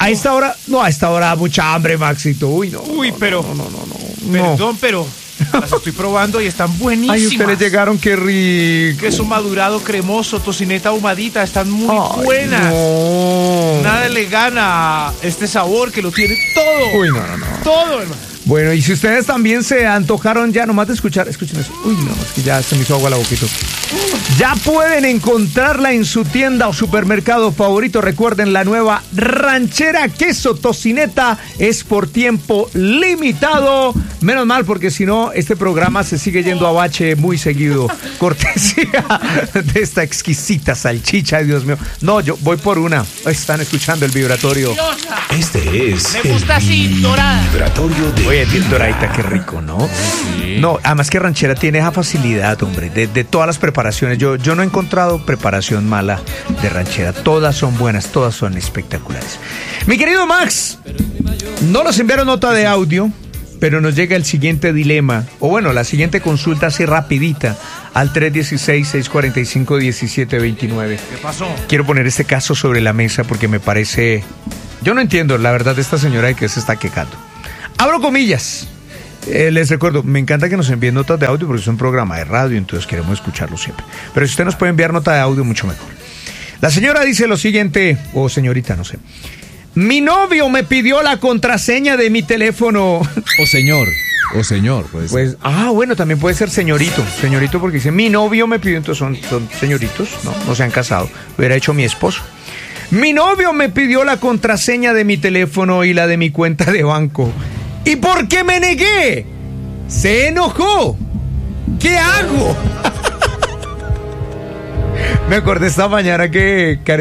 A esta hora, no, a esta hora da mucha hambre, Maxito. Uy, no. Uy, pero... No. Perdón, pero las estoy probando y están buenísimas. Ay, ustedes llegaron, qué rico. Queso madurado cremoso, tocineta ahumadita, están muy Ay, buenas. no. Nada le gana este sabor que lo tiene todo. Uy, no. Todo, hermano. Bueno, y si ustedes también se antojaron ya nomás de escuchar, escuchen eso. Uy, no, es que ya se me hizo agua la boquita. Ya pueden encontrarla en su tienda o supermercado favorito. Recuerden, la nueva ranchera queso tocineta es por tiempo limitado. Menos mal, porque si no, este programa se sigue yendo a bache muy seguido. Cortesía de esta exquisita salchicha, Dios mío. No, yo voy por una. Están escuchando el vibratorio. Este es Me gusta así, dorada. vibratorio de Oye, bien doradita, qué rico, ¿no? Sí. No, además que ranchera tiene esa facilidad, hombre, de todas las preparaciones. Yo no he encontrado preparación mala de ranchera. Todas son buenas, todas son espectaculares. Mi querido Max, no nos enviaron nota de audio, pero nos llega el siguiente dilema, o bueno, la siguiente consulta así rapidita, al 316-645-1729. ¿Qué pasó? Quiero poner este caso sobre la mesa porque me parece... Yo no entiendo, la verdad, de esta señora de que se está quejando. Abro comillas. Les recuerdo, me encanta que nos envíen notas de audio porque es un programa de radio, entonces queremos escucharlo siempre. Pero si usted nos puede enviar nota de audio, mucho mejor. La señora dice lo siguiente, o señorita, no sé. Mi novio me pidió la contraseña de mi teléfono. O señor, pues. Pues, bueno, también puede ser señorito, porque dice, mi novio me pidió, entonces son señoritos, no se han casado, hubiera hecho mi esposo. Mi novio me pidió la contraseña de mi teléfono y la de mi cuenta de banco. ¿Y por qué me negué? Se enojó. ¿Qué hago? Me acordé esta mañana que